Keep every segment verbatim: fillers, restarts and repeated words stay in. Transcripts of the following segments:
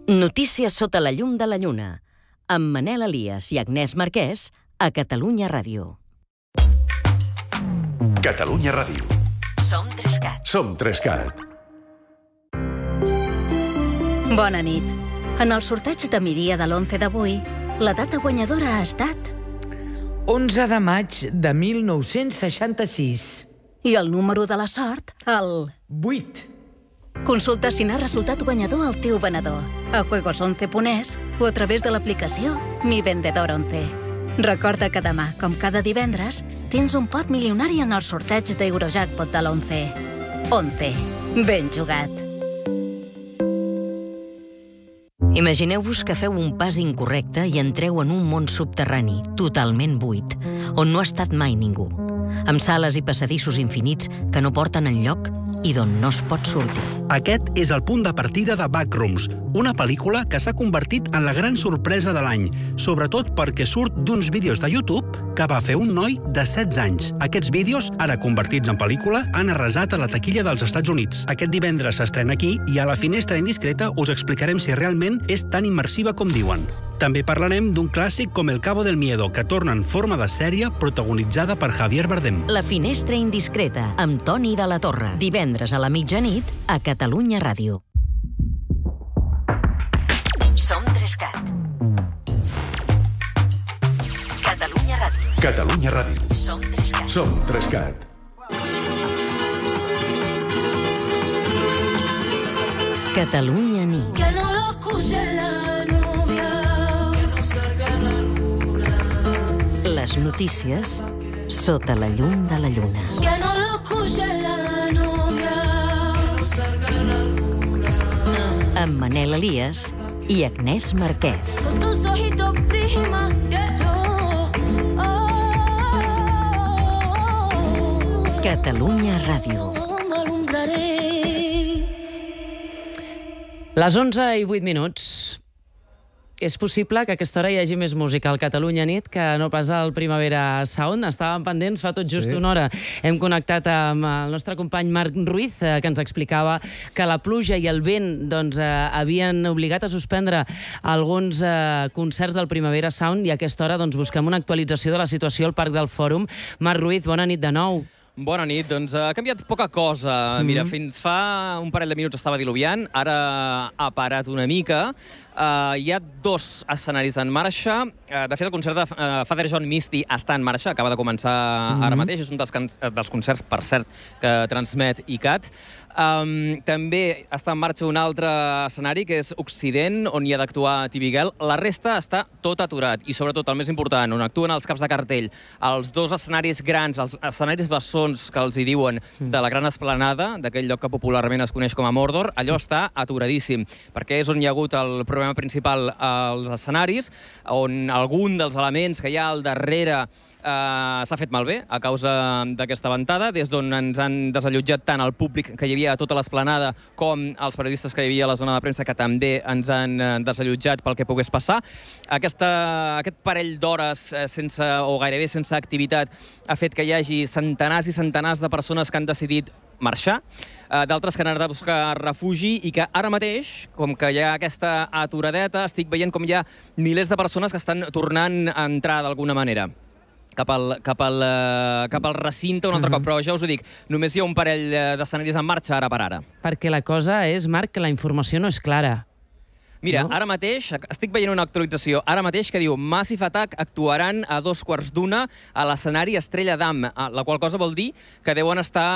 Notícies sota la llum de la lluna, amb Manel Elias i Agnès Marquès a Catalunya Ràdio. Catalunya Ràdio. Som Trescat. Som Trescat. Bona nit. En el sorteig de migdia de l'onze d'avui, la data guanyadora ha estat... onze de maig de mil nou-cents seixanta-sis. I el número de la sort, el... vuit. Consulta si n'ha resultat guanyador el teu venedor a juegos once punt es o a través de l'aplicació Mi Vendedor once. Recorda que demà, com cada divendres, tens un pot milionari en el sorteig d'Eurojackpot de l'onze. once. Ben jugat. Imagineu-vos que feu un pas incorrecte i entreu en un món subterrani, totalment buit, on no ha estat mai ningú, amb sales i passadissos infinits que no porten enlloc i d'on no es pot sortir. Aquest és el punt de partida de Backrooms, una pel·lícula que s'ha convertit en la gran sorpresa de l'any, sobretot perquè surt d'uns vídeos de YouTube que va fer un noi de setze anys. Aquests vídeos, ara convertits en pel·lícula, han arrasat a la taquilla dels Estats Units. Aquest divendres s'estrena aquí i a la Finestra Indiscreta us explicarem si realment és tan immersiva com diuen. També parlarem d'un clàssic com El Cabo del Miedo, que torna en forma de sèrie protagonitzada per Javier Bardem. La Finestra Indiscreta, amb Toni de la Torre. Divendres a la mitjanit a Catalunya Ràdio. Som Trescat. Catalunya Ràdio. Catalunya Ràdio. Som Trescat. Som Trescat. Catalunya nit. Que no lo escuche la novia. Que no salga la luna. Les notícies sota la llum de la lluna. Que no lo escuche la novia. Que no salga la luna. Amb Manel Elias i Agnès Marquès. Con tus ojitos prima, yeah, yo. Oh, Catalunya Ràdio. me alumbraré. Les onze i vuit minuts. És possible que a aquesta hora hi hagi més música al Catalunya Nit que no pas al Primavera Sound. Estàvem pendents fa tot just Sí. una hora. Hem connectat amb el nostre company Marc Ruiz, eh, que ens explicava que la pluja i el vent doncs, eh, havien obligat a suspendre alguns eh, concerts del Primavera Sound i a aquesta hora doncs, busquem una actualització de la situació al Parc del Fòrum. Marc Ruiz, bona nit de nou. Bona nit, doncs ha canviat poca cosa. Mm-hmm. Mira, fins fa un parell de minuts estava diluviant, ara ha parat una mica. Uh, hi ha dos escenaris en marxa. Uh, de fet, el concert de uh, Father John Misty està en marxa, acaba de començar mm-hmm. ara mateix. És un dels, can dels concerts, per cert, que transmet I C A T. Um, també està en marxa un altre escenari, que és Occident, on hi ha d'actuar Tibiguel. La resta està tot aturat. I, sobretot, el més important, on actuen els caps de cartell. Els dos escenaris grans, els escenaris bessons, que els hi diuen, de la Gran Esplanada, d'aquell lloc que popularment es coneix com a Mordor, allò està aturadíssim, perquè és on hi ha hagut el problema principal als escenaris, on algun dels elements que hi ha al darrere Uh, s'ha fet malbé a causa d'aquesta ventada, des d'on ens han desallotjat tant el públic que hi havia a tota l'esplanada com els periodistes que hi havia a la zona de premsa, que també ens han desallotjat pel que pogués passar. Aquesta, aquest parell d'hores sense, o gairebé sense activitat ha fet que hi hagi centenars i centenars de persones que han decidit marxar, uh, d'altres que han anat a buscar refugi i que ara mateix, com que hi ha aquesta aturadeta, estic veient com hi ha milers de persones que estan tornant a entrar d'alguna manera cap al, cap al, uh, cap al recinte un altre uh-huh. cop, però ja us ho dic, només hi ha un parell d'escenaris en marxa ara per ara. Perquè la cosa és, Marc, que la informació no és clara. Mira, no? Ara mateix, estic veient una actualització, ara mateix que diu Massive Attack actuaran a dos quarts d'una a l'escenari Estrella d'Am, la qual cosa vol dir que deuen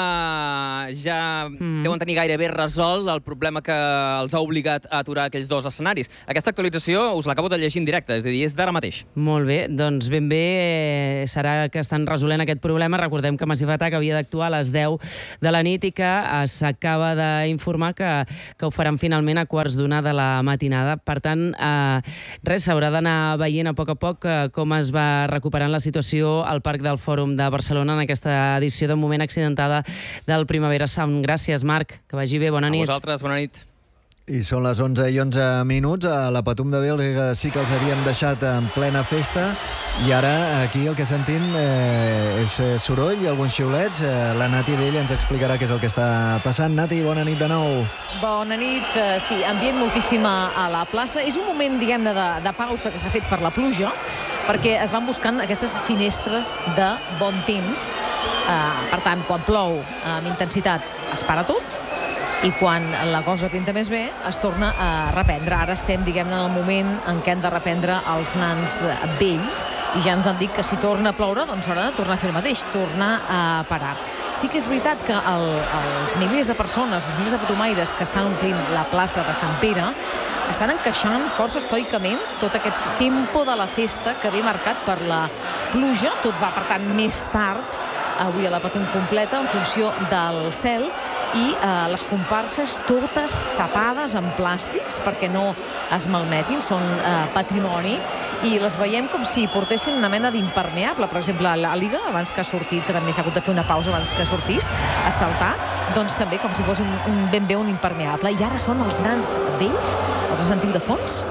estar ja... Mm. deuen tenir gairebé resolt el problema que els ha obligat a aturar aquells dos escenaris. Aquesta actualització us l'acabo de llegir en directe, és a dir, és d'ara mateix. Molt bé, doncs ben bé eh, serà que estan resolent aquest problema. Recordem que Massive Attack havia d'actuar a les deu de la nit i que eh, s'acaba d'informar que, que ho faran finalment a quarts d'una de la matinada. Per tant, eh, res, s'haurà d'anar veient a poc a poc eh, com es va recuperant la situació al Parc del Fòrum de Barcelona en aquesta edició de moment accidentada del Primavera Sound. Gràcies, Marc, que vagi bé, bona nit. A vosaltres, bona nit. I són les onze i onze minuts. A la Patum de Bèlgica sí que els havíem deixat en plena festa i ara aquí el que sentim eh, és soroll i alguns xiulets. Eh, la Nati d'ella ens explicarà què és el que està passant. Nati, bona nit de nou. Bona nit. Uh, sí, ambient moltíssim a la plaça. És un moment, diguem-ne, de, de pausa que s'ha fet per la pluja, perquè es van buscant aquestes finestres de bon temps. Uh, per tant, quan plou amb intensitat es para tot, i quan la cosa pinta més bé es torna a reprendre. Ara estem, diguem-ne, en el moment en què han de reprendre els nans vells i ja ens han dit que si torna a ploure doncs haurà de tornar a fer el mateix, tornar a parar. Sí que és veritat que el, els milers de persones, els milers de patumaires que estan omplint la plaça de Sant Pere estan encaixant força estoicament tot aquest tempo de la festa que ve marcat per la pluja. Tot va, per tant, més tard avui a la Patum completa en funció del cel i eh, les comparses totes tapades amb plàstics perquè no es malmetin, són eh, patrimoni, i les veiem com si portessin una mena d'impermeable. Per exemple, l'Àliga, abans que ha sortit, que també s'ha hagut de fer una pausa abans que sortís a saltar, doncs també com si fos un, un ben bé un impermeable. I ara són els nans vells, els sentiu de fons?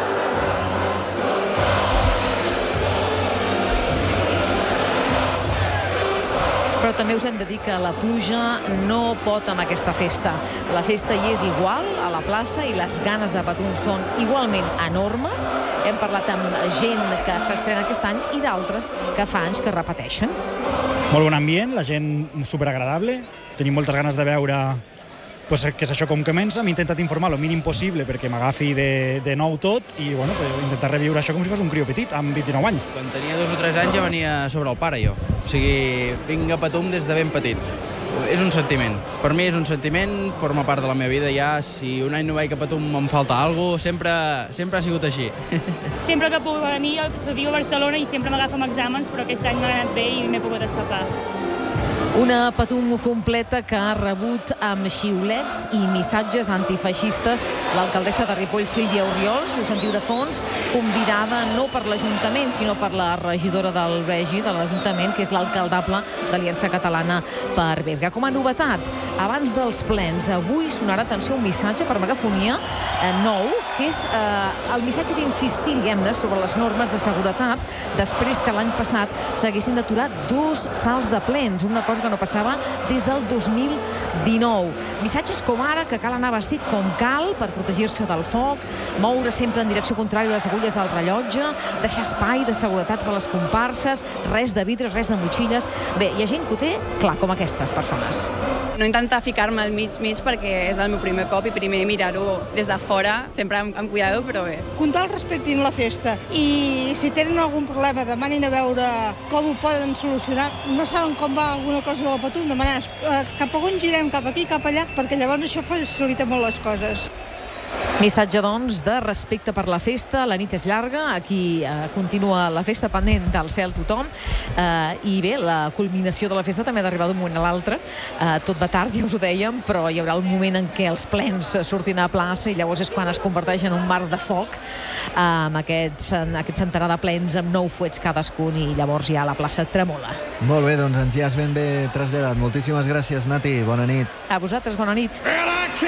Però també us hem de dir que la pluja no pot amb aquesta festa. La festa hi és igual a la plaça i les ganes de Patum són igualment enormes. Hem parlat amb gent que s'estrena aquest any i d'altres que fa anys que repeteixen. Molt bon ambient, la gent superagradable. Tenim moltes ganes de veure pues, què és això com comença. Hem intentat informar el mínim possible perquè m'agafi de, de nou tot i bueno, pues, intentar reviure això com si fos un crió petit, amb vint-i-nou anys. Quan tenia dos o tres anys ja venia sobre el pare, jo. O sigui, vinc a Patum des de ben petit. És un sentiment. Per mi és un sentiment, forma part de la meva vida ja. Si un any no vaig a Patum em falta alguna cosa, sempre, sempre ha sigut així. Sempre que puc venir, estudio a Barcelona i sempre m'agafa amb exàmens, però aquest any m'ha anat bé i m'he pogut escapar. Una Patum completa que ha rebut amb xiulets i missatges antifeixistes l'alcaldessa de Ripoll, Sílvia Orriols, ho sentiu de fons, convidada no per l'Ajuntament, sinó per la regidora del Regi, de l'Ajuntament, que és l'alcaldable d'Aliança Catalana per Berga. Com a novetat, abans dels plens, avui sonarà, atenció, un missatge per megafonia eh, nou, que és eh, el missatge d'insistir, diguem-ne, sobre les normes de seguretat després que l'any passat s'haguessin d'aturar dos salts de plens, una cosa que no passava des del dos mil dinou. Missatges com ara que cal anar vestit com cal per protegir-se del foc, moure sempre en direcció contrària les agulles del rellotge, deixar espai de seguretat per a les comparses, res de vidres, res de motxilles. Bé, hi ha gent que ho té clar, com aquestes persones. No intentar ficar-me al mig-mig perquè és el meu primer cop i primer mirar-ho des de fora, sempre amb, amb cuidado, però bé. Comptar el respectin la festa i si tenen algun problema demanin a veure com ho poden solucionar. No saben com va alguna cosa de la Patum, demanar eh, cap a on girem, cap aquí, cap allà, perquè llavors això facilita molt les coses. Missatge, doncs, de respecte per la festa. La nit és llarga, aquí eh, continua la festa pendent del cel tothom, eh, i bé, la culminació de la festa també ha d'arribar d'un moment a l'altre. Eh, tot va tard, ja us ho dèiem, però hi haurà el moment en què els plens sortin a plaça i llavors és quan es converteix en un mar de foc, eh, amb aquest, aquest centenar de plens amb nou fuets cadascun, i llavors ja la plaça tremola. Molt bé, doncs ens hi has ben bé traslladat. Moltíssimes gràcies, Nati. Bona nit. A vosaltres, bona nit.